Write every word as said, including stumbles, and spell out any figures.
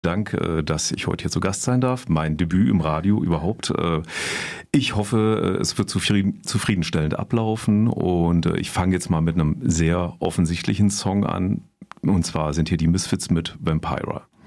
Dank, dass ich heute hier zu Gast sein darf. Mein Debüt im Radio überhaupt. Ich hoffe, es wird zufriedenstellend ablaufen und ich fange jetzt mal mit einem sehr offensichtlichen Song an. Und zwar sind hier die Misfits mit Vampira.